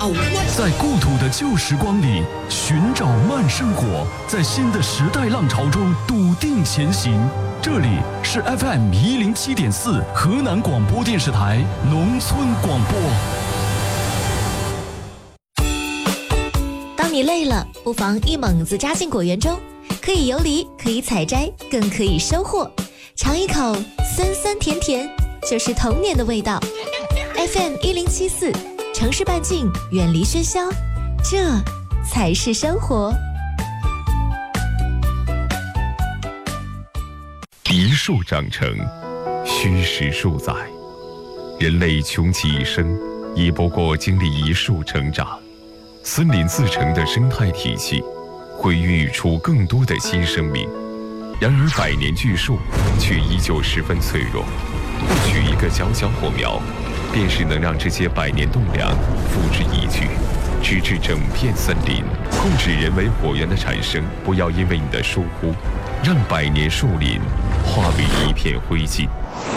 在故土的旧时光里寻找慢生活，在新的时代浪潮中笃定前行。这里是 FM107.4 河南广播电视台农村广播。 当你累了，不妨一猛子扎进果园中，可以游离，可以采摘，更可以收获。尝一口酸酸甜甜，就是童年的味道。FM1074，城市半径，远离喧嚣，这才是生活。 一树长成，虚实数载。人类穷其一生，亦不过经历一树成长。森林自成的生态体系，会孕育出更多的新生命。然而百年巨树却依旧十分脆弱，不取一个小小火苗，便是能让这些百年栋梁付之一炬，直至整片森林。控制人为火源的产生，不要因为你的疏忽，让百年树林化为一片灰烬。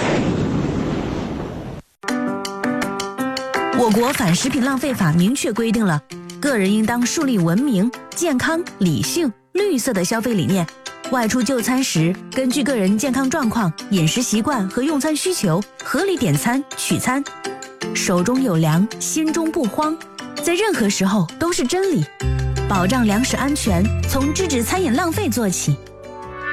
我国反食品浪费法明确规定了，个人应当树立文明、健康、理性、绿色的消费理念。外出就餐时，根据个人健康状况、饮食习惯和用餐需求，合理点餐取餐。手中有粮，心中不慌，在任何时候都是真理。保障粮食安全，从制止餐饮浪费做起。